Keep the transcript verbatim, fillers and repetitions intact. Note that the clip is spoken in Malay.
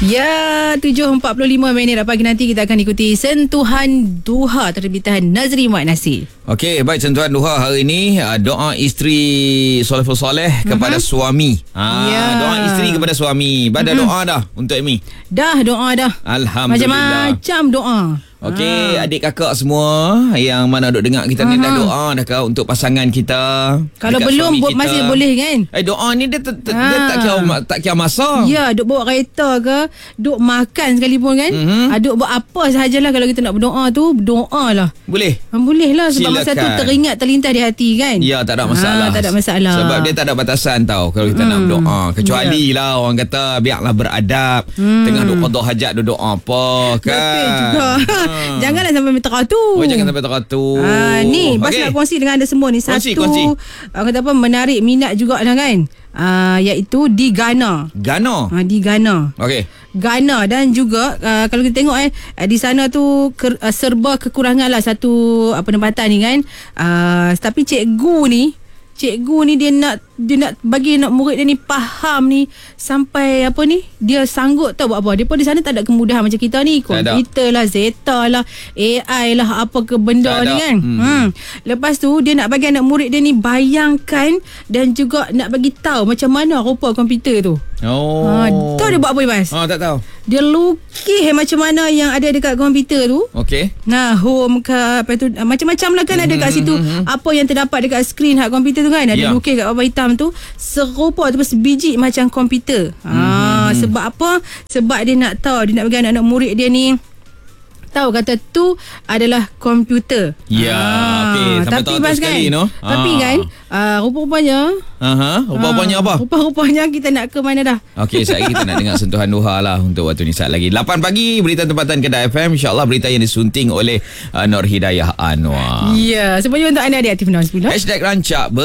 Ya, tujuh empat puluh lima minit pagi nanti kita akan ikuti Sentuhan Duha terbitan Nazri Mat Nasir. Okey, baik, Sentuhan Duha hari ini doa isteri solehul soleh kepada uh-huh. suami. Ha, ya. Doa isteri kepada suami. Pada uh-huh. doa dah untuk Amy. Dah doa dah. Alhamdulillah. Macam-macam doa. Okey, ha. adik kakak semua yang mana duk dengar kita ni, dah doa dah kau untuk pasangan kita. Kalau belum kita. Masih boleh kan? Eh, doa ni dia, ter, ter, ha. dia tak kira tak kira masa. Ya, duk bawa kereta ke, duk makan sekalipun kan? Mm-hmm. Duk buat apa sahajalah, kalau kita nak berdoa tu, doa lah. Boleh? Boleh lah, sebab Silakan. masa tu teringat terlintas di hati kan? Ya, tak ada masalah. Ha, tak ada masalah. Sebab dia tak ada batasan tau kalau kita mm. nak berdoa. Kecuali yeah. lah orang kata biarlah beradab. Mm. Tengah duk qada hajat duk doa apa kan? Betul juga. Ha. Janganlah sampai teratur. Oh, jangan sampai teratur. Ha, ni, Bas okay. nak kongsi dengan anda semua ni. Kongsi, Satu, kongsi. Uh, kata apa, menarik minat jugalah kan. Uh, iaitu di Ghana. Ghana? Uh, di Ghana. Okey. Ghana dan juga uh, kalau kita tengok eh di sana tu ke, uh, serba kekurangan lah satu uh, penempatan ni kan. Uh, tapi cikgu ni, cikgu ni dia nak dia nak bagi nak murid dia ni faham ni sampai apa ni, dia sanggup tahu buat apa. Dia pun di sana tak ada kemudahan macam kita ni, komputer lah, Zeta lah, A I lah, apa ke benda ni kan. Hmm. hmm. Lepas tu dia nak bagi anak murid dia ni bayangkan dan juga nak bagi tahu macam mana rupa komputer tu. Oh. Ha, tahu dia buat apa, Mas? Oh, tak tahu. Dia lukis macam mana yang ada dekat komputer tu. Okey. Nah, home ke apa tu, macam-macam lah kan. Mm-hmm. Ada kat situ mm-hmm. apa yang terdapat dekat skrin hak komputer tu kan. Ada yeah. lukis kat bawah hitam tu serupa tu sebiji macam komputer. Mm-hmm. Ha, sebab apa? Sebab dia nak tahu, dia nak bagi anak-anak murid dia ni tahu kata tu adalah komputer. Ya, ha, okey. Sampai tahu kan, sekali no. Tapi ha. kan uh, rupa-rupanya Aha, rupa-rupanya ha, apa? Rupa-rupanya kita nak ke mana dah? Okey, saat ini kita nak dengar Sentuhan Duha lah untuk waktu ni saat lagi. lapan pagi, berita tempatan Kedah F M. InsyaAllah berita yang disunting oleh uh, Nur Hidayah Anwar. Ya, semuanya untuk anda di Aktif enam sepuluh. Hashtag rancak